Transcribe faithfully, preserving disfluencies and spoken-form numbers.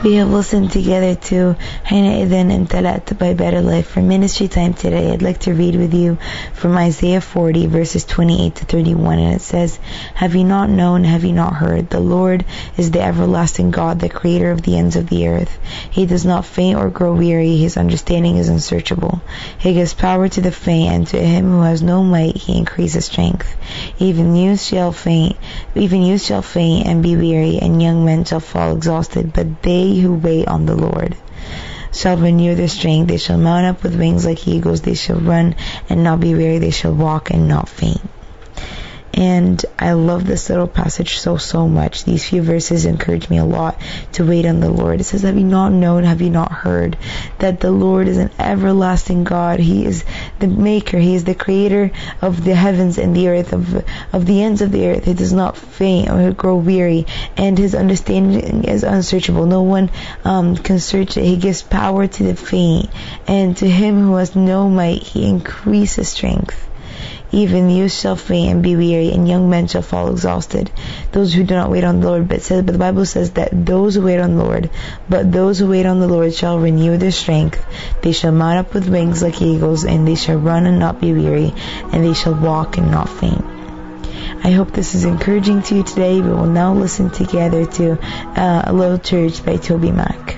We have listened together to حينئذ امتلأت by Better Life. For ministry time today, I'd like to read with you from Isaiah forty verses twenty-eight to thirty-one, and it says, "Have you not known, have you not heard? The Lord is the everlasting God, the creator of the ends of the earth. He does not faint or grow weary, his understanding is unsearchable. He gives power to the faint, and to him who has no might he increases strength. Even youth shall faint, even youth shall faint and be weary, and young men shall fall exhausted, but they who wait on the Lord shall renew their strength. They shall mount up with wings like eagles. They shall run and not be weary. They shall walk and not faint." And I love this little passage so, so much. These few verses encourage me a lot to wait on the Lord. It says, "Have you not known, have you not heard, that the Lord is an everlasting God? He is the maker. He is the creator of the heavens and the earth, of, of the ends of the earth. He does not faint or grow weary, and his understanding is unsearchable. No one um, can search it. He gives power to the faint, and to him who has no might, he increases strength. Even youth shall faint and be weary, and young men shall fall exhausted, those who do not wait on the Lord." But, says, but the Bible says that those who wait on the Lord, but those who wait on the Lord shall renew their strength. They shall mount up with wings like eagles, and they shall run and not be weary, and they shall walk and not faint. I hope this is encouraging to you today. We will now listen together to uh, A Little Church by Toby Mac.